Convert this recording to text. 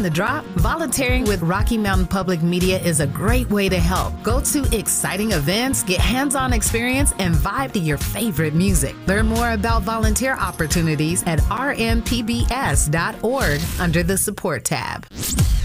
on the drop? Volunteering with Rocky Mountain Public Media is a great way to help. Go to exciting events, get hands-on experience, and vibe to your favorite music. Learn more about volunteer opportunities at rmpbs.org under the support tab.